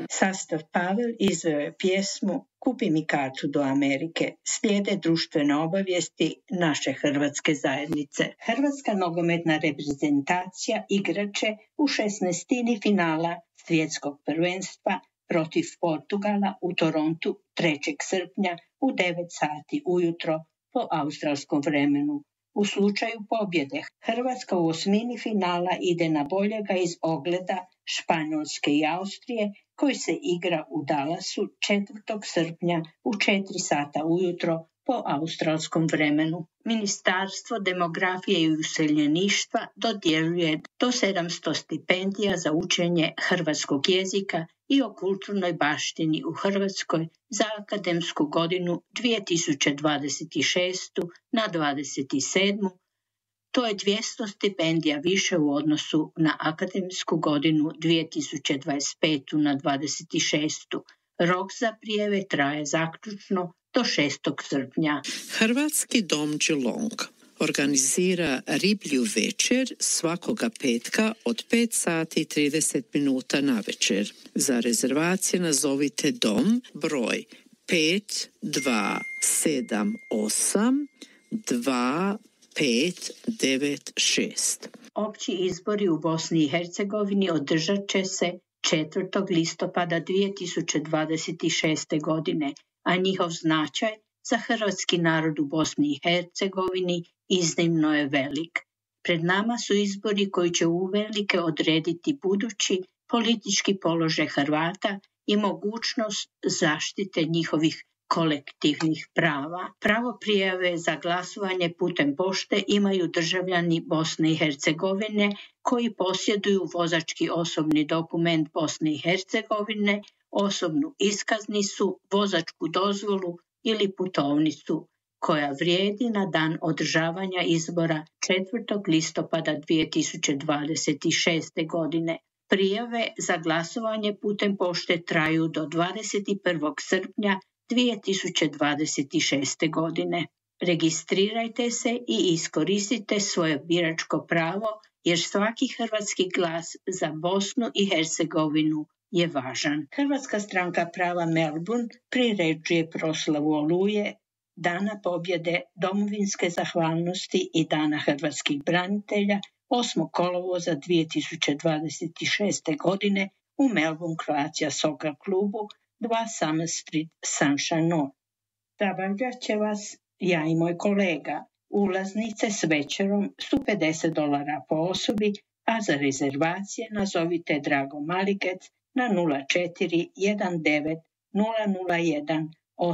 Sastav Pavel izveo je pjesmu Kupi mi kartu do Amerike. Slijede društvene obavijesti naše hrvatske zajednice. Hrvatska nogometna reprezentacija igraće u 16. finala svjetskog prvenstva protiv Portugala u Torontu 3. srpnja u 9 sati ujutro po australskom vremenu. U slučaju pobjede Hrvatska u osmini finala ide na boljega iz ogleda Španjolske i Austrije koji se igra u Dallasu 4. srpnja u 4 sata ujutro po australskom vremenu. Ministarstvo demografije i useljeništva dodjeljuje do 700 stipendija za učenje hrvatskog jezika i o kulturnoj baštini u Hrvatskoj za akademsku godinu 2026. na 27. To je 200 stipendija više u odnosu na akademsku godinu 2025. na 26. Rok za prijave traje zaključno do 6. srpnja. Hrvatski dom Geelong organizira riblju večer svakoga petka od 5 sati i 30 minuta na večer. Za rezervacije nazovite dom broj 5278 2596. Opći izbori u Bosni i Hercegovini održat će se 4. listopada 2026. godine, a njihov značaj za hrvatski narod u Bosni i Hercegovini iznimno je velik. Pred nama su izbori koji će uvelike odrediti budući politički položaj Hrvata i mogućnost zaštite njihovih kolektivnih prava. Pravo prijave za glasovanje putem pošte imaju državljani Bosne i Hercegovine koji posjeduju vozački osobni dokument Bosne i Hercegovine, osobnu iskaznicu, vozačku dozvolu ili putovnicu koja vrijedi na dan održavanja izbora 4. listopada 2026. godine. Prijave za glasovanje putem pošte traju do 21. srpnja 2026. godine. Registrirajte se i iskoristite svoje biračko pravo jer svaki hrvatski glas za Bosnu i Hercegovinu je važan. Hrvatska stranka prava Melbourne priređuje proslavu Oluje, Dana pobjede, domovinske zahvalnosti i Dana hrvatskih branitelja 8. kolovoza 2026. godine u Melbourne Croatia Soccer klubu 2 Summer Street, Sunshine North. Zabavljat će vas ja i moj kolega. Ulaznice s večerom su $50 po osobi, a za rezervacije nazovite Drago Malikec na 0419 001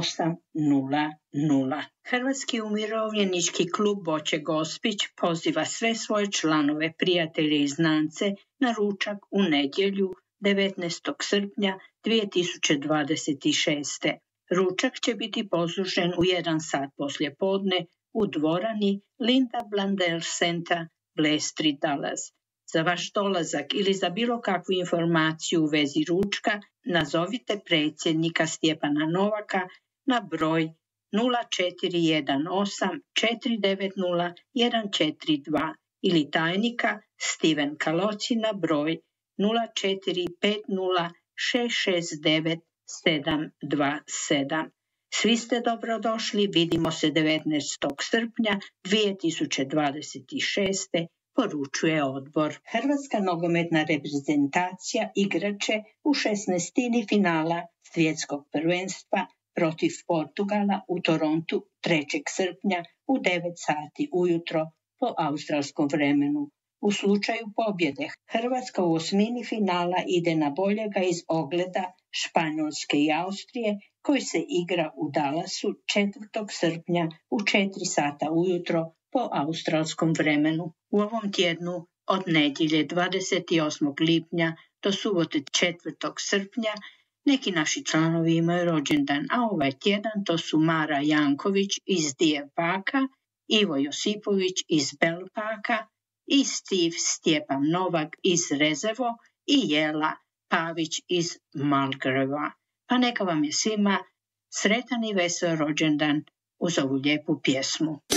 800. Hrvatski umirovljenički klub Boće Gospić poziva sve svoje članove, prijatelje i znance na ručak u nedjelju 19. srpnja 2026. Ručak će biti poslužen u 1 sat poslje podne u dvorani Linda Blandel Center, Blair Street, Dallas. Za vaš dolazak ili za bilo kakvu informaciju u vezi ručka nazovite predsjednika Stjepana Novaka na broj 0418 490 142 ili tajnika Steven Kaloci na broj 0450 669 727. Svi ste dobrodošli, vidimo se 19. srpnja 2026. poručuje odbor. Hrvatska nogometna reprezentacija igraće u 16. finala svjetskog prvenstva protiv Portugala u Torontu 3. srpnja u 9 sati ujutro po australskom vremenu. U slučaju pobjede Hrvatska u osmini finala ide na boljega iz ogleda Španjolske i Austrije koji se igra u Dallasu 4. srpnja u 4 sata ujutro po australskom vremenu. U ovom tjednu od nedjelje 28. lipnja do subote 4. srpnja neki naši članovi imaju rođendan, a ovaj tjedan to su Mara Janković iz Deer Parka, Ivo Josipović iz Bell Parka i Stjepan Novak iz Rezevo i Jela Pavić iz Malgreva. Pa neka vam je svima sretan i vesel rođendan uz ovu lijepu pjesmu.